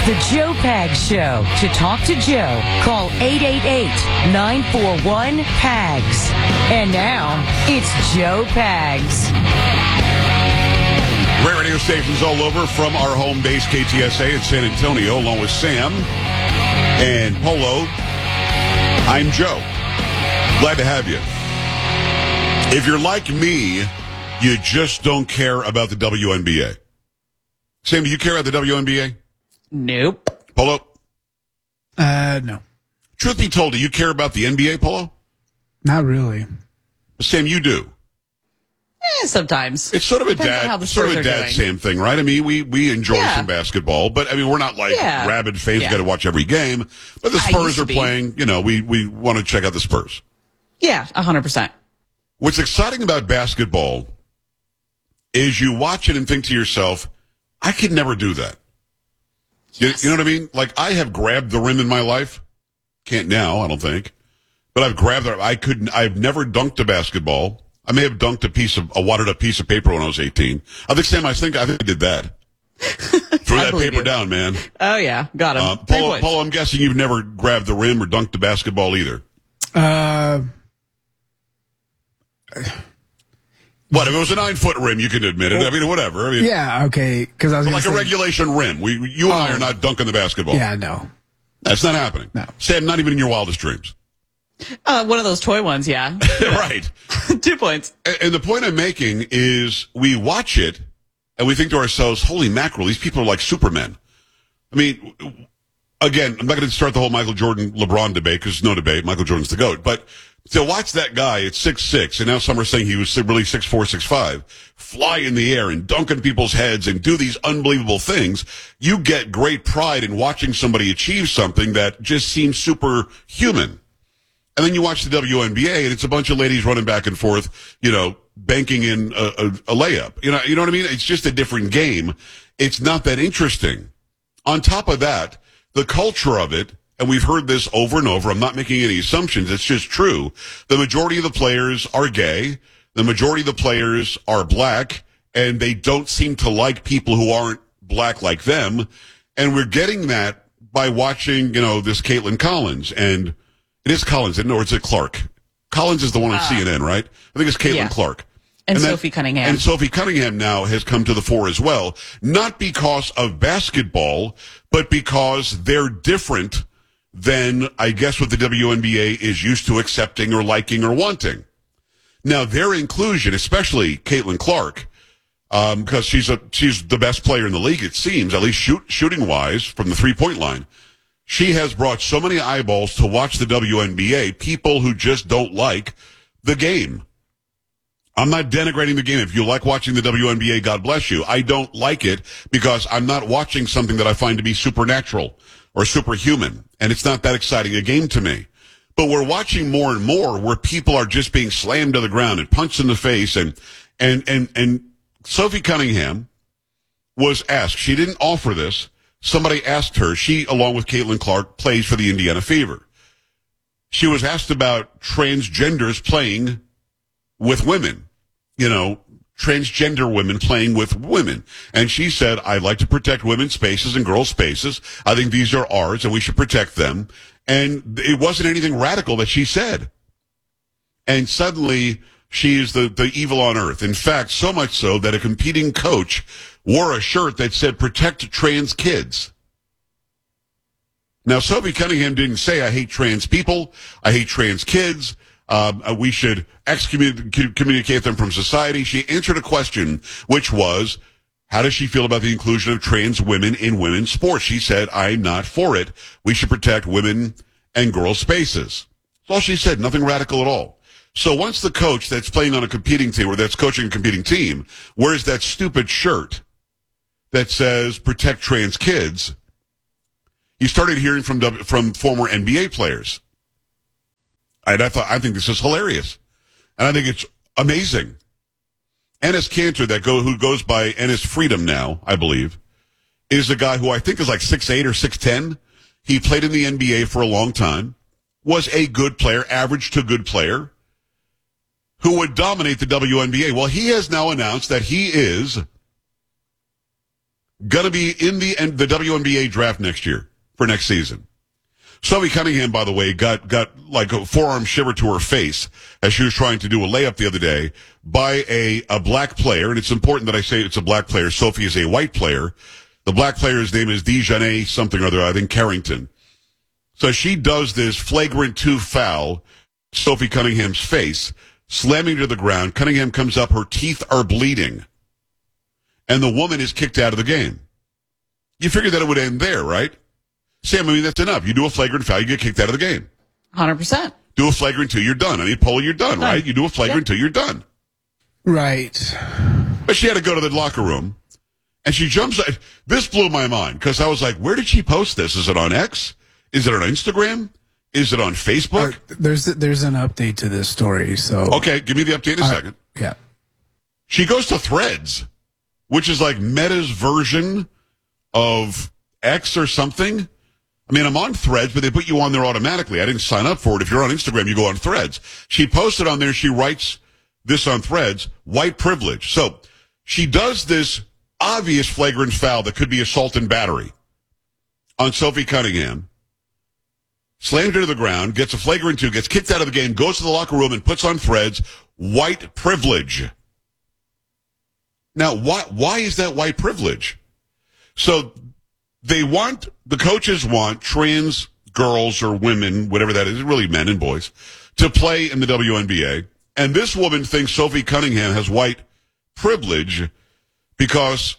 the Joe Pags Show. To talk to Joe, call 888-941-PAGS. And now, it's Joe Pags. Great radio stations all over from our home base, KTSA in San Antonio, along with Sam and Polo. I'm Joe. Glad to have you. If you're like me, you just don't care about the WNBA. Sam, do you care about the WNBA? Nope. Polo? No. Truth be told, do you care about the NBA, Polo? Not really. Sam, you do. Sometimes. It's sort of a Depends on how dad, the sort of Spurs a are dad doing. Sam thing, right? I mean, we enjoy some basketball, but I mean, we're not like rabid fans. Got to watch every game. But the Spurs are playing. You know, we want to check out the Spurs. Yeah, 100%. What's exciting about basketball is you watch it and think to yourself, I could never do that. Yes. You know what I mean? Like, I have grabbed the rim in my life. Can't now, I don't think. But I've grabbed it. I've never dunked a basketball. I may have dunked a wadded up piece of paper when I was 18. I think I did that. Threw that paper down, man. Oh, yeah. Got him. Paul, I'm guessing you've never grabbed the rim or dunked a basketball either. What, if it was a 9-foot rim, you can admit it. I mean, whatever. I mean, yeah, okay. Because I was like a regulation rim. You and I are not dunking the basketball. Yeah, no. That's not happening. No. Sam, not even in your wildest dreams. One of those toy ones, yeah. Right. 2 points. And the point I'm making is we watch it and we think to ourselves, holy mackerel, these people are like supermen. I mean, again, I'm not going to start the whole Michael Jordan LeBron debate because there's no debate. Michael Jordan's the GOAT. But to watch that guy at 6'6", and now some are saying he was really 6'4", 6'5", fly in the air and dunk on people's heads and do these unbelievable things, you get great pride in watching somebody achieve something that just seems superhuman. And then you watch the WNBA, and it's a bunch of ladies running back and forth, you know, banking in a layup. You know what I mean? It's just a different game. It's not that interesting. On top of that, the culture of it, and we've heard this over and over, I'm not making any assumptions, it's just true. The majority of the players are gay. The majority of the players are black, and they don't seem to like people who aren't black like them. And we're getting that by watching, you know, this Caitlin Collins, and it is Collins, or is it Clark? Collins is the one on CNN, right? I think it's Caitlin Clark. And Sophie Cunningham. And Sophie Cunningham now has come to the fore as well. Not because of basketball, but because they're different than, I guess, what the WNBA is used to accepting or liking or wanting. Now, their inclusion, especially Caitlin Clark, because she's the best player in the league, it seems, at least shooting-wise, from the three-point line. She has brought so many eyeballs to watch the WNBA, people who just don't like the game. I'm not denigrating the game. If you like watching the WNBA, God bless you. I don't like it because I'm not watching something that I find to be supernatural or superhuman, and it's not that exciting a game to me. But we're watching more and more where people are just being slammed to the ground and punched in the face, and Sophie Cunningham was asked. She didn't offer this. Somebody asked her. She, along with Caitlin Clark, plays for the Indiana Fever. She was asked about transgenders playing with women, you know, transgender women playing with women. And she said, I'd like to protect women's spaces and girls' spaces. I think these are ours and we should protect them. And it wasn't anything radical that she said. And suddenly she is the evil on earth. In fact, so much so that a competing coach wore a shirt that said, protect trans kids. Now, Sophie Cunningham didn't say, I hate trans people, I hate trans kids, we should excommunicate them from society. She answered a question, which was, how does she feel about the inclusion of trans women in women's sports? She said, I'm not for it. We should protect women and girls' spaces. That's all she said, nothing radical at all. So once the coach that's playing on a competing team or that's coaching a competing team wears that stupid shirt that says protect trans kids, you started hearing from former NBA players. And I think this is hilarious. And I think it's amazing. Enes Kanter, who goes by Enes Freedom now, I believe, is a guy who I think is like 6'8" or 6'10". He played in the NBA for a long time, was a good player, average to good player, who would dominate the WNBA. Well, he has now announced that he is going to be in the WNBA draft next year for next season. Sophie Cunningham, by the way, got like a forearm shiver to her face as she was trying to do a layup the other day by a black player. And it's important that I say it's a black player. Sophie is a white player. The black player's name is Dejanay something or other, I think Carrington. So she does this flagrant 2 foul, Sophie Cunningham's face, slamming her to the ground. Cunningham comes up, her teeth are bleeding. And the woman is kicked out of the game. You figured that it would end there, right? Sam, I mean, that's enough. You do a flagrant foul, you get kicked out of the game. 100%. Do a flagrant 2, you're done. I mean, Polo, you're done, right? You do a flagrant 2, you're done. Right. But she had to go to the locker room, and she jumps. This blew my mind, because I was like, where did she post this? Is it on X? Is it on Instagram? Is it on Facebook? There's an update to this story, so... Okay, give me the update in a second. Yeah. She goes to Threads, which is like Meta's version of X or something. I mean, I'm on Threads, but they put you on there automatically. I didn't sign up for it. If you're on Instagram, you go on Threads. She posted on there, she writes this on Threads, white privilege. So she does this obvious flagrant foul that could be assault and battery on Sophie Cunningham, slams her to the ground, gets a flagrant 2, gets kicked out of the game, goes to the locker room and puts on Threads, white privilege. Now, why is that white privilege? So the coaches want trans girls or women, whatever that is, really men and boys, to play in the WNBA. And this woman thinks Sophie Cunningham has white privilege because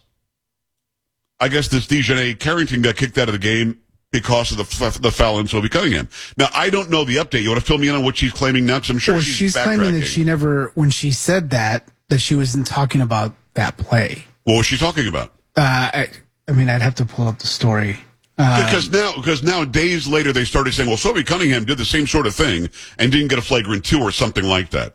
I guess this Dejanay Carrington got kicked out of the game because of the foul on Sophie Cunningham. Now, I don't know the update. You want to fill me in on what she's claiming now? Because I'm sure she's claiming that she never, when she said that she wasn't talking about that play. What was she talking about? I mean, I'd have to pull up the story. Because now, days later, they started saying, well, Sophie Cunningham did the same sort of thing and didn't get a flagrant 2 or something like that.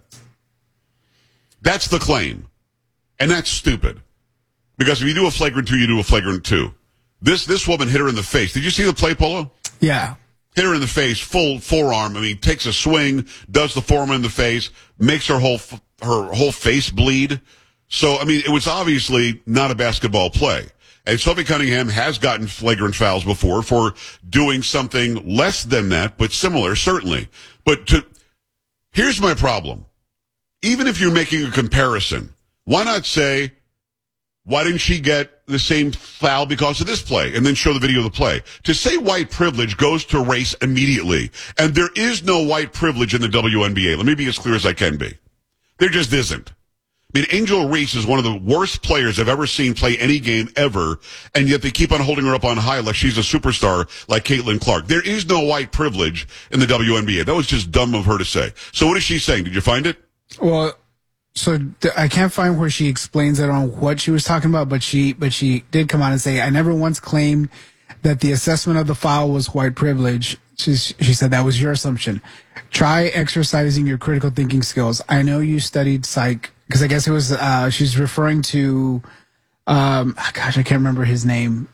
That's the claim. And that's stupid. Because if you do a flagrant 2, you do a flagrant 2. This woman hit her in the face. Did you see the play, Polo? Yeah. Hit her in the face, full forearm. I mean, takes a swing, does the forearm in the face, makes her whole face bleed. So, I mean, it was obviously not a basketball play. And Sophie Cunningham has gotten flagrant fouls before for doing something less than that, but similar, certainly. But here's my problem. Even if you're making a comparison, why not say, why didn't she get the same foul because of this play? And then show the video of the play. To say white privilege goes to race immediately. And there is no white privilege in the WNBA. Let me be as clear as I can be. There just isn't. I mean, Angel Reese is one of the worst players I've ever seen play any game ever, and yet they keep on holding her up on high like she's a superstar like Caitlin Clark. There is no white privilege in the WNBA. That was just dumb of her to say. So what is she saying? Did you find it? Well, so I can't find where she explains it on what she was talking about, but she did come out and say, I never once claimed that the assessment of the foul was white privilege. She said that was your assumption. Try exercising your critical thinking skills. I know you studied psych. Because I guess it was, she's referring to, gosh, I can't remember his name.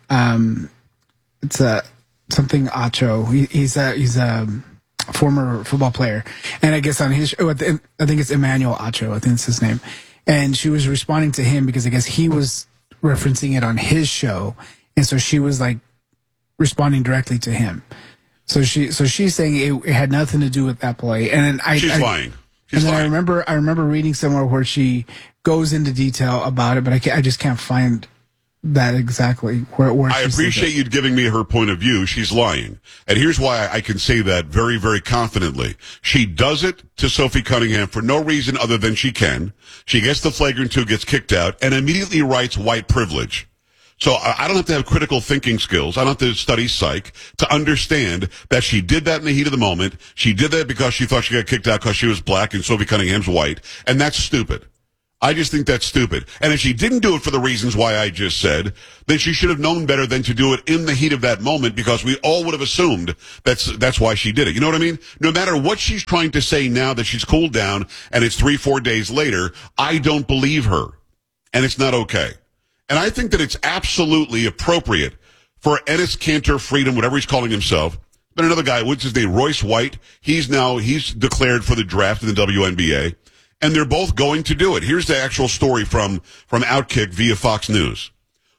It's something Acho. He's a former football player. And I guess on his, I think it's Emmanuel Acho, I think it's his name. And she was responding to him because I guess he was referencing it on his show. And so she was like responding directly to him. So she's saying it had nothing to do with that play. And then she's lying. And then I remember reading somewhere where she goes into detail about it, but I just can't find that exactly where I appreciate you giving me her point of view. She's lying. And here's why I can say that very, very confidently. She does it to Sophie Cunningham for no reason other than she can. She gets the flagrant 2, gets kicked out, and immediately writes white privilege. So I don't have to have critical thinking skills. I don't have to study psych to understand that she did that in the heat of the moment. She did that because she thought she got kicked out because she was black and Sophie Cunningham's white. And that's stupid. I just think that's stupid. And if she didn't do it for the reasons why I just said, then she should have known better than to do it in the heat of that moment, because we all would have assumed that's why she did it. You know what I mean? No matter what she's trying to say now that she's cooled down and it's 3-4 days later, I don't believe her. And it's not okay. And I think that it's absolutely appropriate for Enes Kanter Freedom, whatever he's calling himself. But another guy, what's his name? Royce White. He's declared for the draft in the WNBA. And they're both going to do it. Here's the actual story from Outkick via Fox News.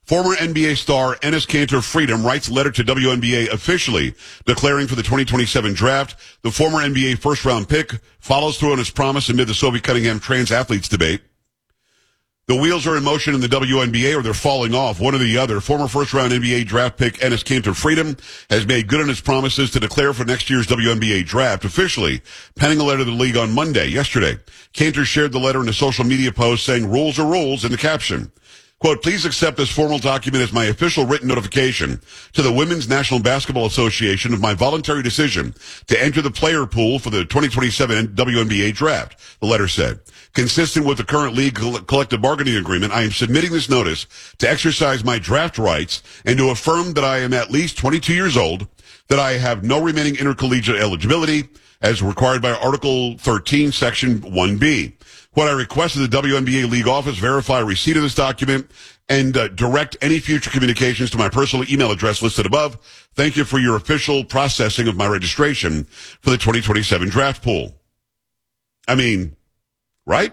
Former NBA star Enes Kanter Freedom writes a letter to WNBA officially declaring for the 2027 draft. The former NBA first-round pick follows through on his promise amid the Sophie Cunningham trans athletes debate. The wheels are in motion in the WNBA, or they're falling off, one or the other. Former first-round NBA draft pick Enes Kanter Freedom has made good on his promises to declare for next year's WNBA draft officially, penning a letter to the league on Monday, yesterday. Kanter shared the letter in a social media post saying, "Rules are rules," in the caption. Quote, "Please accept this formal document as my official written notification to the Women's National Basketball Association of my voluntary decision to enter the player pool for the 2027 WNBA draft," the letter said. "Consistent with the current league collective bargaining agreement, I am submitting this notice to exercise my draft rights and to affirm that I am at least 22 years old, that I have no remaining intercollegiate eligibility as required by Article 13, Section 1B. What I request is the WNBA league office verify receipt of this document and direct any future communications to my personal email address listed above. Thank you for your official processing of my registration for the 2027 draft pool." I mean, right?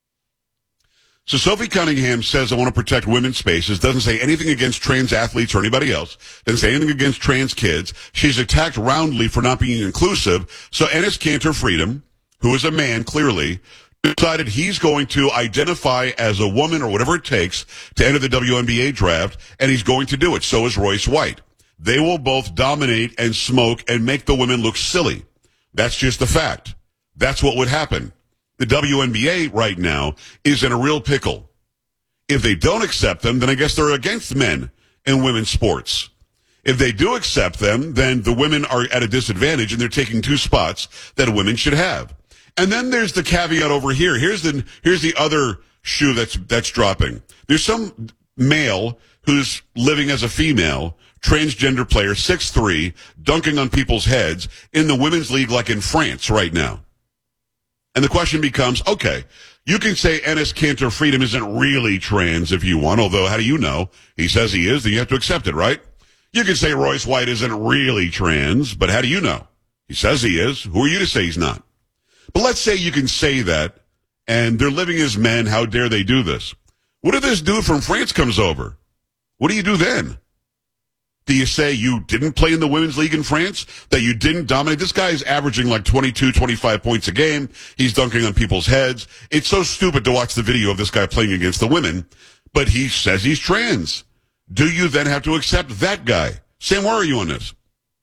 So Sophie Cunningham says, "I want to protect women's spaces," doesn't say anything against trans athletes or anybody else, doesn't say anything against trans kids. She's attacked roundly for not being inclusive. So Enes Kanter Freedom, who is a man clearly, decided he's going to identify as a woman or whatever it takes to enter the WNBA draft, and he's going to do it. So is Royce White. They will both dominate and smoke and make the women look silly. That's just a fact. That's what would happen. The WNBA right now is in a real pickle. If they don't accept them, then I guess they're against men in women's sports. If they do accept them, then the women are at a disadvantage and they're taking two spots that women should have. And then there's the caveat over here. Here's the other shoe that's dropping. There's some male who's living as a female, transgender player, 6'3", dunking on people's heads in the women's league like in France right now. And the question becomes, okay, you can say Enes Kanter Freedom isn't really trans if you want, although how do you know? He says he is, then you have to accept it, right? You can say Royce White isn't really trans, but how do you know? He says he is. Who are you to say he's not? But let's say you can say that, and they're living as men. How dare they do this? What if this dude from France comes over? What do you do then? Do you say you didn't play in the women's league in France? That you didn't dominate? This guy's averaging like 22, 25 points a game. He's dunking on people's heads. It's so stupid to watch the video of this guy playing against the women, but he says he's trans. Do you then have to accept that guy? Sam, where are you on this?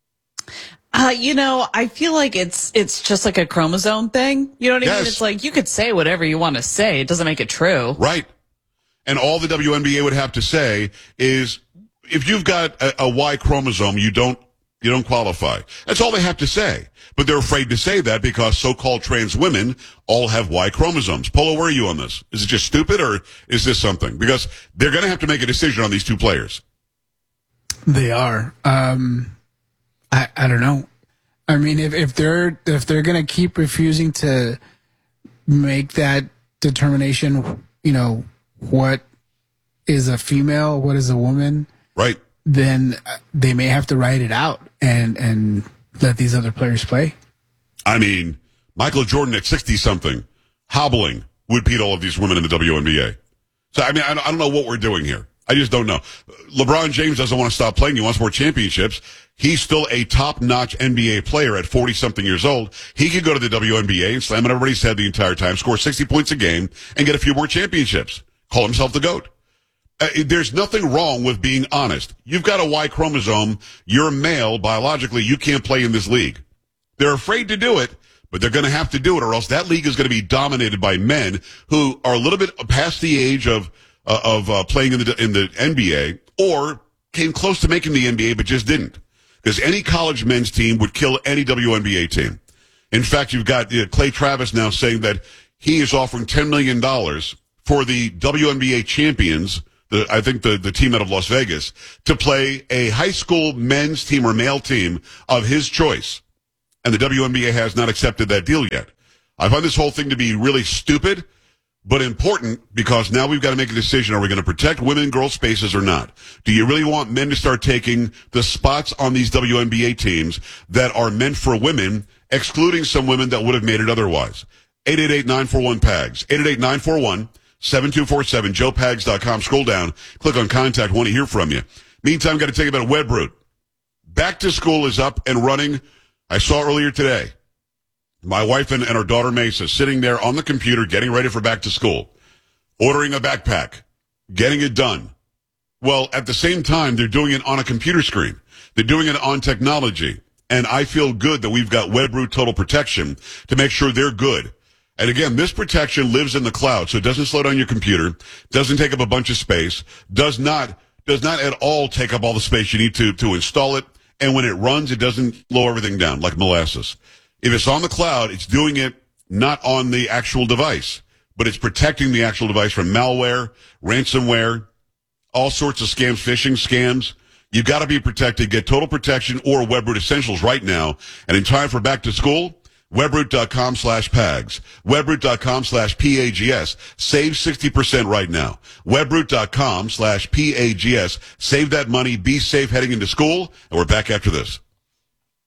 I feel like it's just like a chromosome thing. You know what I mean? Yes. It's like you could say whatever you want to say. It doesn't make it true. Right. And all the WNBA would have to say is, if you've got a Y chromosome, you don't qualify. That's all they have to say. But they're afraid to say that because so-called trans women all have Y chromosomes. Polo, where are you on this? Is it just stupid or is this something? Because they're going to have to make a decision on these two players. They are. I don't know. I mean, if they're going to keep refusing to make that determination, what is a female, what is a woman, right? Then they may have to write it out and let these other players play. I mean, Michael Jordan at 60-something, hobbling, would beat all of these women in the WNBA. So, I mean, I don't know what we're doing here. I just don't know. LeBron James doesn't want to stop playing. He wants more championships. He's still a top-notch NBA player at 40-something years old. He could go to the WNBA and slam on everybody's head the entire time, score 60 points a game, and get a few more championships. Call himself the GOAT. There's nothing wrong with being honest. You've got a Y chromosome. You're male. Biologically, you can't play in this league. They're afraid to do it, but they're going to have to do it, or else that league is going to be dominated by men who are a little bit past the age of playing in the NBA, or came close to making the NBA but just didn't. Because any college men's team would kill any WNBA team. In fact, you've got Clay Travis now saying that he is offering $10 million for the WNBA champions, I think the team out of Las Vegas, to play a high school men's team or male team of his choice. And the WNBA has not accepted that deal yet. I find this whole thing to be really stupid, but important, because now we've got to make a decision. Are we going to protect women and girl spaces or not? Do you really want men to start taking the spots on these WNBA teams that are meant for women, excluding some women that would have made it otherwise? 888-941-PAGS, 7247, joepags.com. Scroll down, click on contact. Want to hear from you. Meantime, got to tell you about Webroot. Back to school is up and running. I saw earlier today, my wife and our daughter Mesa sitting there on the computer getting ready for back to school, ordering a backpack, getting it done. Well, at the same time, they're doing it on a computer screen. They're doing it on technology. And I feel good that we've got Webroot Total Protection to make sure they're good. And again, this protection lives in the cloud, so it doesn't slow down your computer, doesn't take up a bunch of space, does not at all take up all the space you need to install it. And when it runs, it doesn't slow everything down like molasses. If it's on the cloud, it's doing it not on the actual device, but it's protecting the actual device from malware, ransomware, all sorts of scams, phishing scams. You've got to be protected. Get Total Protection or Webroot Essentials right now. And in time for back to school, Webroot.com/PAGS. Webroot.com/PAGS. Save 60% right now. Webroot.com/PAGS. Save that money. Be safe heading into school. And we're back after this.